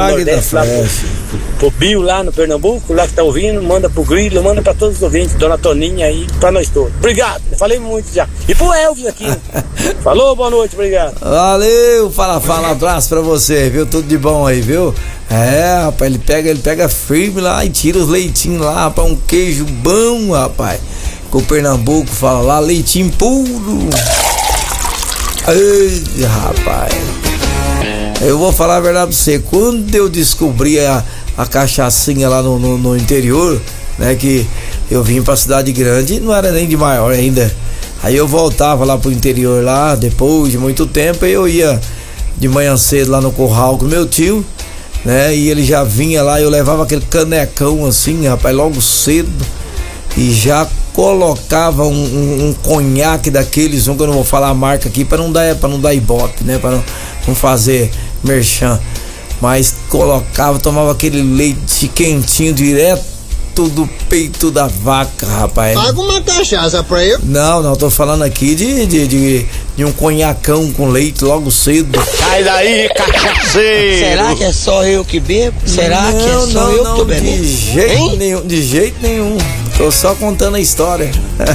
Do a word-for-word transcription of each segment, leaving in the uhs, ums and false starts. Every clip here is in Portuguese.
Parque da Flecha. Pro Bill lá no Pernambuco, lá que tá ouvindo, manda pro Grilo, manda pra todos os ouvintes, Dona Toninha aí, pra nós todos. Obrigado, falei muito já. E pro Elvis aqui. Falou, boa noite, obrigado. Valeu, fala, fala, abraço pra você, viu? Tudo de bom aí, viu? É, rapaz, ele pega, ele pega firme lá e tira os leitinhos lá, rapaz, um queijo bom, rapaz. Com o Pernambuco fala lá, leitinho puro. Ei, rapaz. Eu vou falar a verdade pra você, quando eu descobri a a cachaçinha lá no, no, no interior, né, que eu vim pra cidade grande, não era nem de maior ainda, aí eu voltava lá pro interior lá, depois de muito tempo, eu ia de manhã cedo lá no curral com meu tio, né, e ele já vinha lá, eu levava aquele canecão assim, rapaz, logo cedo, e já colocava um, um, um conhaque daqueles, um que eu não vou falar a marca aqui, pra não dar, pra não dar ibope, né, pra não, não fazer merchan. Mas colocava, tomava aquele leite quentinho direto do peito da vaca, rapaz. Paga uma cachaça pra eu. Não, não, tô falando aqui de, de, de, de um conhacão com leite logo cedo. Sai daí, cachaceiro! Será que é só eu que bebo? Será não, que é só não, eu não, que tô bebendo? De jeito hein? nenhum, de jeito nenhum. Tô só contando a história.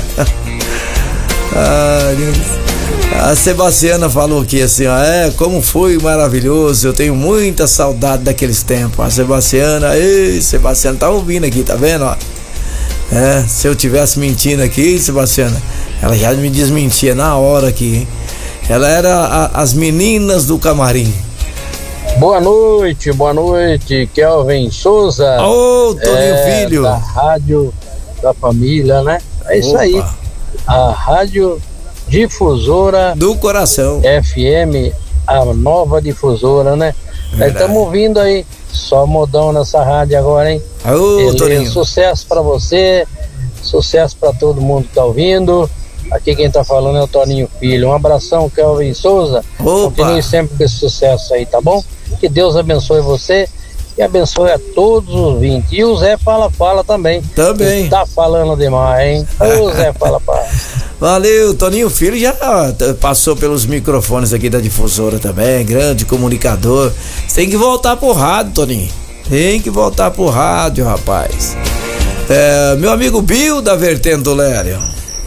Ah, a Sebastiana falou aqui assim, ó, é, como foi maravilhoso, eu tenho muita saudade daqueles tempos. A Sebastiana, ei, Sebastiana tá ouvindo aqui, tá vendo, ó? É, se eu tivesse mentindo aqui, Sebastiana, ela já me desmentia na hora aqui, hein? Ela era a, as meninas do camarim. Boa noite, boa noite, Kelvin Souza. Ô, Toninho é, Filho. Da Rádio da Família, né? É isso. Opa. Aí. A Rádio Difusora do Coração F M, a nova difusora, né? Estamos ouvindo aí, só modão nessa rádio agora, hein? Ô, Toninho. Sucesso pra você, sucesso pra todo mundo que tá ouvindo. Aqui quem tá falando é o Toninho Filho. Um abração, Kelvin Souza. Opa. Continue sempre com esse sucesso aí, tá bom? Que Deus abençoe você e abençoe a todos os ouvintes. E o Zé Fala Fala também. Também. Tá falando demais, hein? Ô Zé Fala Fala. Valeu, Toninho Filho já passou pelos microfones aqui da difusora também, grande comunicador. Você tem que voltar pro rádio, Toninho. Tem que voltar pro rádio, rapaz. É, meu amigo Bill da Vertente do Lério.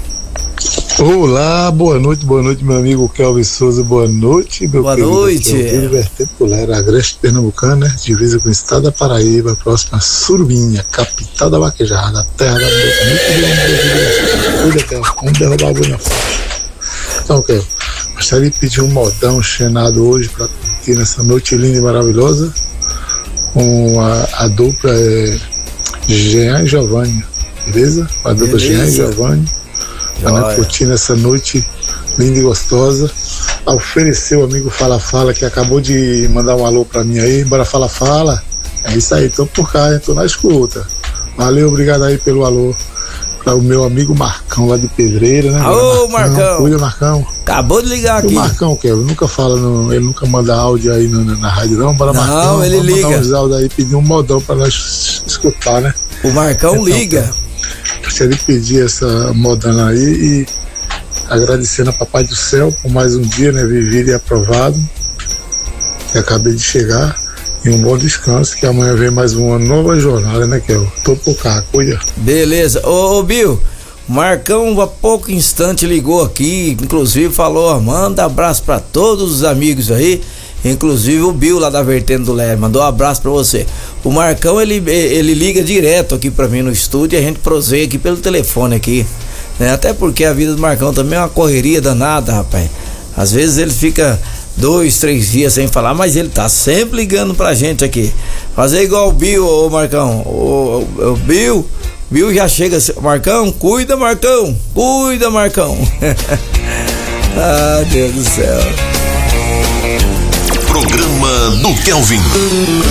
Olá, boa noite, boa noite, meu amigo Kelvin Souza, boa noite, meu boa querido. Noite. Bill Vertente do Lério, Agreste Pernambucano, né? Divisa com o estado da Paraíba, próxima a Surubinha, capital da vaquejada, terra da muito grande. Vamos derrubar a boi na faixa. Então, Kelvin, gostaria de pedir um modão chenado hoje para curtir nessa noite linda e maravilhosa com a, a dupla é, Jean e Giovanni, beleza? A dupla Jean e Giovanni. Para curtir nessa noite linda e gostosa. A oferecer o amigo Fala Fala, que acabou de mandar um alô pra mim aí. Bora Fala Fala. É isso aí, tô por cá, hein? Tô na escuta. Valeu, obrigado aí pelo alô. Para o meu amigo Marcão lá de Pedreira, né? Alô, Marcão. Marcão. Cuida, Marcão. Acabou de ligar aqui. O Marcão, que nunca fala, no, ele nunca manda áudio aí no, na, na rádio, não. Bora, não, Marcão. ele liga. Mandar uns áudios aí, pedir um modão pra nós escutar, né? O Marcão então, liga. Cara, gostaria de pedir essa modana aí e agradecendo a Papai do Céu por mais um dia, né, vivido e aprovado, que acabei de chegar, e um bom descanso, que amanhã vem mais uma nova jornada, né, que eu tô por cá, cuida. Beleza, ô, ô Bill, Marcão há pouco instante ligou aqui, inclusive falou, ó, manda abraço pra todos os amigos aí, inclusive o Bill lá da Vertente do Lério, mandou um abraço pra você. O Marcão, ele, ele liga direto aqui pra mim no estúdio e a gente proseia aqui pelo telefone aqui, né? Até porque a vida do Marcão também é uma correria danada, rapaz. Às vezes ele fica dois, três dias sem falar, mas ele tá sempre ligando pra gente aqui. Fazer igual o Bill, ô Marcão, o, o, o Bill, Bill já chega assim, Marcão, cuida Marcão, cuida Marcão. Ah, Deus do céu. Programa do Kelvin.